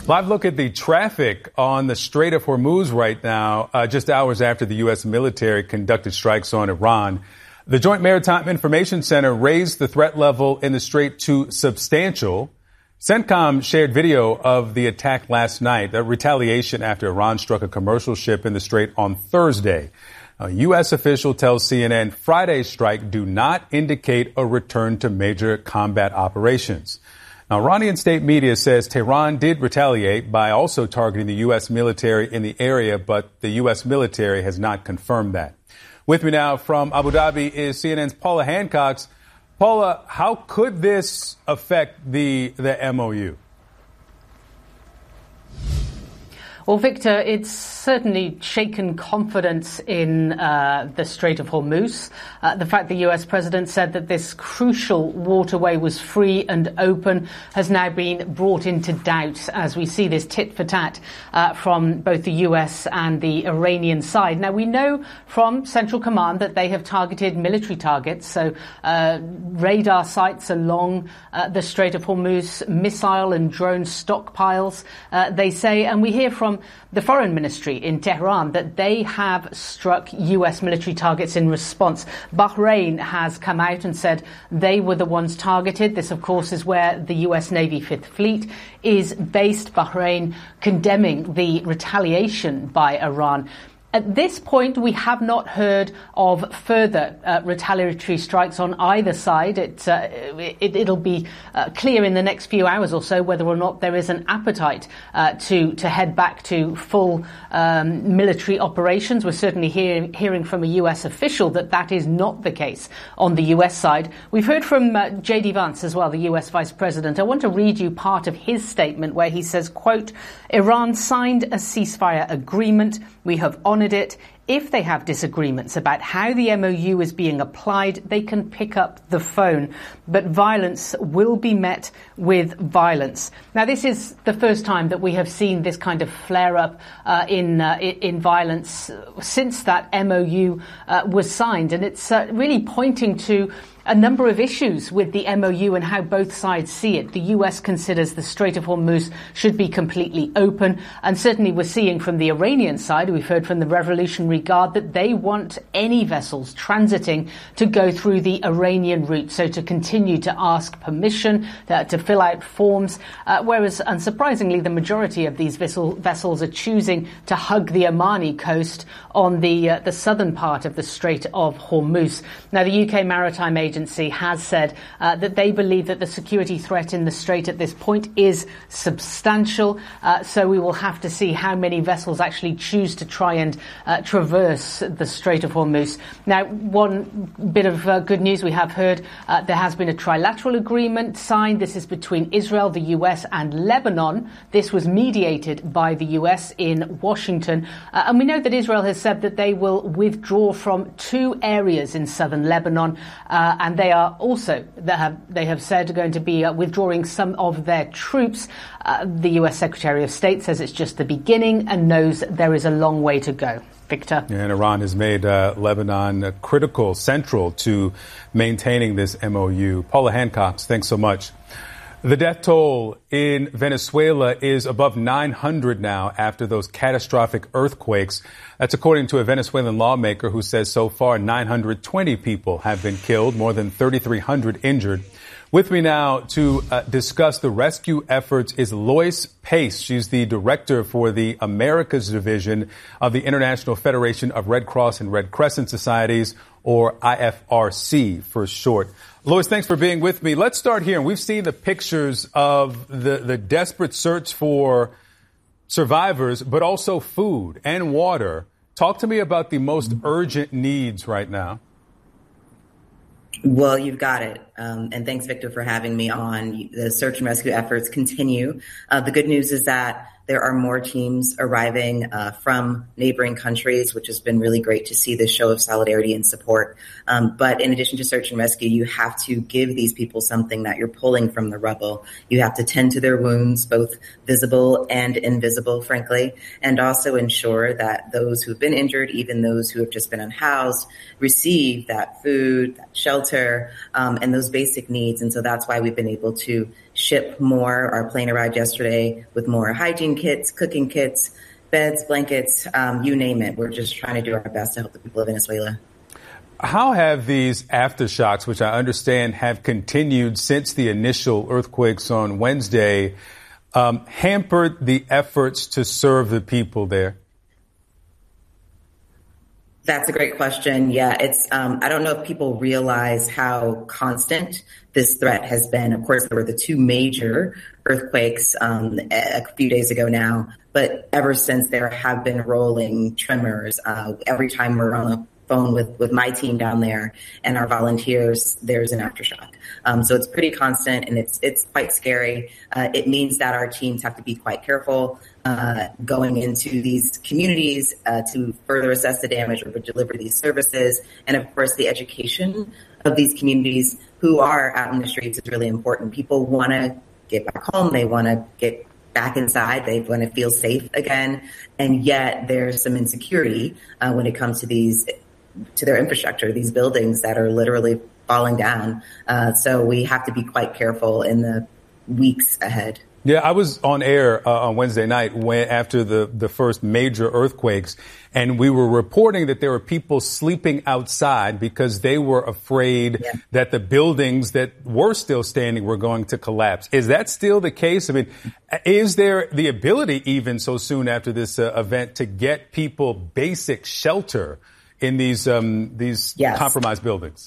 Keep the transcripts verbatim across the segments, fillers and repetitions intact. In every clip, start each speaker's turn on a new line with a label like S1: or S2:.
S1: Live look at the traffic on the Strait of Hormuz right now, uh, just hours after the U S military conducted strikes on Iran. The Joint Maritime Information Center raised the threat level in the strait to substantial. CENTCOM shared video of the attack last night, a retaliation after Iran struck a commercial ship in the strait on Thursday. A U S official tells C N N Friday's strike do not indicate a return to major combat operations. Now, Iranian state media says Tehran did retaliate by also targeting the U S military in the area, but the U S military has not confirmed that. With me now from Abu Dhabi is C N N's Paula Hancock. Paula, how could this affect the, the M O U?
S2: Well, Victor, it's certainly shaken confidence in uh, the Strait of Hormuz. Uh, the fact the U S president said that this crucial waterway was free and open has now been brought into doubt as we see this tit for tat uh, from both the U S and the Iranian side. Now, we know from Central Command that they have targeted military targets, so uh, radar sites along uh, the Strait of Hormuz, missile and drone stockpiles, uh, they say, and we hear from the Foreign Ministry in Tehran that they have struck U S military targets in response. Bahrain has come out and said they were the ones targeted. This, of course, is where the U S Navy Fifth Fleet is based. Bahrain condemning the retaliation by Iran. At this point, we have not heard of further uh, retaliatory strikes on either side. It, uh, it, it'll be uh, clear in the next few hours or so whether or not there is an appetite uh, to, to head back to full um, military operations. We're certainly hearing, hearing from a U S official that that is not the case on the U S side. We've heard from uh, J D Vance as well, the U S Vice President. I want to read you part of his statement where he says, quote, Iran signed a ceasefire agreement. We have honored it. If they have disagreements about how the M O U is being applied, they can pick up the phone. But violence will be met with violence. Now, this is the first time that we have seen this kind of flare-up uh, in uh, in violence since that M O U uh, was signed. And it's uh, really pointing to a number of issues with the M O U and how both sides see it. The U S considers the Strait of Hormuz should be completely open. And certainly we're seeing from the Iranian side, we've heard from the Revolutionary Guard, that they want any vessels transiting to go through the Iranian route. So to continue to ask permission, uh, to fill out forms, uh, whereas unsurprisingly, the majority of these vessel, vessels are choosing to hug the Omani coast on the, uh, the southern part of the Strait of Hormuz. Now, the U K Maritime Agency Agency has said uh, that they believe that the security threat in the strait at this point is substantial. Uh, so we will have to see how many vessels actually choose to try and uh, traverse the Strait of Hormuz. Now, one bit of uh, good news we have heard, uh, there has been a trilateral agreement signed. This is between Israel, the U S and Lebanon. This was mediated by the U S in Washington. Uh, and we know that Israel has said that they will withdraw from two areas in southern Lebanon. Uh, And they are also, they have, they have said, going to be uh, withdrawing some of their troops. Uh, the U S Secretary of State says it's just the beginning and knows there is a long way to go. Victor.
S1: And Iran has made uh, Lebanon uh, critical, central to maintaining this M O U. Paula Hancock, thanks so much. The death toll in Venezuela is above nine hundred now after those catastrophic earthquakes. That's according to a Venezuelan lawmaker who says so far nine hundred twenty people have been killed, more than thirty-three hundred injured. With me now to uh, discuss the rescue efforts is Lois Pace. She's the director for the Americas Division of the International Federation of Red Cross and Red Crescent Societies, or I F R C for short. Lois, thanks for being with me. Let's start here. We've seen the pictures of the, the desperate search for survivors, but also food and water. Talk to me about the most urgent needs right now.
S3: Well, you've got it. Um, and thanks, Victor, for having me on. The search and rescue efforts continue. Uh, the good news is that there are more teams arriving uh, from neighboring countries, which has been really great to see this show of solidarity and support. Um, but in addition to search and rescue, you have to give these people something that you're pulling from the rubble. You have to tend to their wounds, both visible and invisible, frankly, and also ensure that those who've been injured, even those who have just been unhoused, receive that food, that shelter, um, and those basic needs. And so that's why we've been able to ship more. Our plane arrived yesterday with more hygiene kits, cooking kits, beds, blankets, um, you name it. We're just trying to do our best to help the people of Venezuela.
S1: How have these aftershocks, which I understand have continued since the initial earthquakes on Wednesday, um, hampered the efforts to serve the people there?
S3: That's a great question. Yeah, it's, um, I don't know if people realize how constant this threat has been. Of course, there were the two major earthquakes um, a few days ago now, but ever since there have been rolling tremors. Uh, every time we're on the phone with, with my team down there and our volunteers, there's an aftershock. Um, so it's pretty constant and it's it's quite scary. Uh, it means that our teams have to be quite careful uh, going into these communities uh, to further assess the damage or deliver these services. And of course, the education of these communities who are out in the streets is really important. People want to get back home. They want to get back inside. They want to feel safe again. And yet there's some insecurity uh, when it comes to these to their infrastructure, these buildings that are literally falling down. Uh, so we have to be quite careful in the weeks ahead.
S1: Yeah, I was on air uh, on Wednesday night when, after the, the first major earthquakes, and we were reporting that there were people sleeping outside because they were afraid yeah. that the buildings that were still standing were going to collapse. Is that still the case? I mean, is there the ability even so soon after this uh, event to get people basic shelter in these um, these yes. compromised buildings?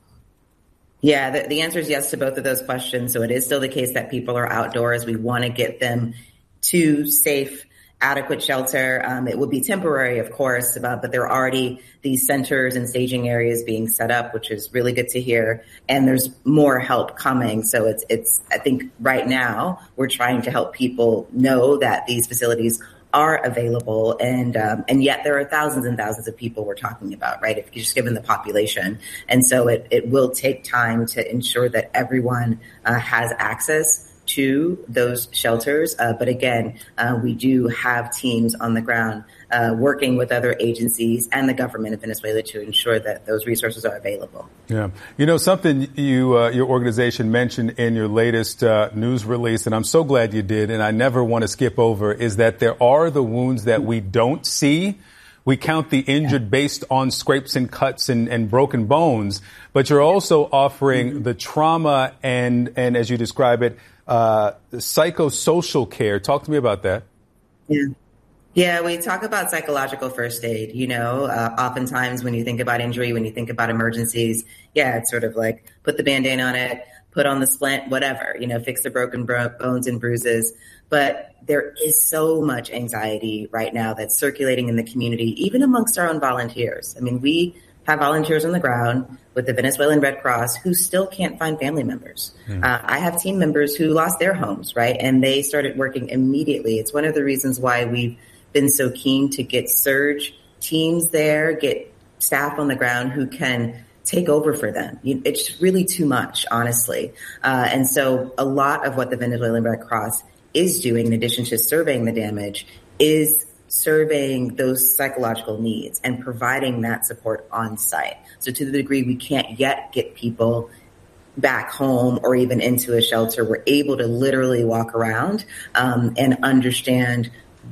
S3: Yeah, the, the answer is yes to both of those questions. So it is still the case that people are outdoors. We want to get them to safe, adequate shelter. Um, it would be temporary, of course, uh, but there are already these centers and staging areas being set up, which is really good to hear. And there's more help coming. So it's, it's, I think right now we're trying to help people know that these facilities are available, and um, and yet there are thousands and thousands of people we're talking about, right? If you're just given the population, and so it it will take time to ensure that everyone uh, has access to those shelters. Uh, but again, uh, we do have teams on the ground uh, working with other agencies and the government of Venezuela to ensure that those resources are available.
S1: Yeah. You know, something you, uh, your organization mentioned in your latest uh, news release, and I'm so glad you did, and I never want to skip over, is that there are the wounds that we don't see. We count the injured based on scrapes and cuts and, and broken bones, but you're also offering mm-hmm. the trauma and, and as you describe it, uh, psychosocial care. Talk to me about that.
S3: Yeah. Yeah, we talk about psychological first aid. You know, uh, oftentimes when you think about injury, when you think about emergencies, yeah, it's sort of like put the Band-Aid on it, put on the splint, whatever, you know, fix the broken bro- bones and bruises. But there is so much anxiety right now that's circulating in the community, even amongst our own volunteers. I mean, we have volunteers on the ground with the Venezuelan Red Cross who still can't find family members. Mm. Uh, I have team members who lost their homes, right? And they started working immediately. It's one of the reasons why we've been so keen to get surge teams there, get staff on the ground who can take over for them. It's really too much, honestly. Uh, and so a lot of what the Venezuelan Red Cross is doing, in addition to surveying the damage, is surveying those psychological needs and providing that support on site. So to the degree we can't yet get people back home or even into a shelter, we're able to literally walk around um, and understand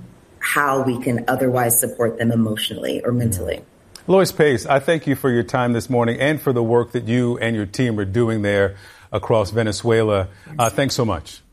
S3: how we can otherwise support them emotionally or mentally.
S1: Lois Pace, I thank you for your time this morning and for the work that you and your team are doing there across Venezuela. Uh, thanks so much.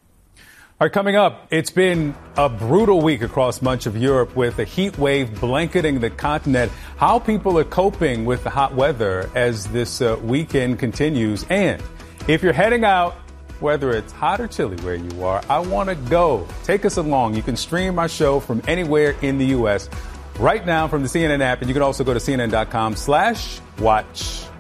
S1: All right, coming up, it's been a brutal week across much of Europe with a heat wave blanketing the continent. How people are coping with the hot weather as this uh, weekend continues. And if you're heading out, whether it's hot or chilly where you are, I want to go. Take us along. You can stream our show from anywhere in the U S right now from the C N N app, and you can also go to C N N dot com slash watch.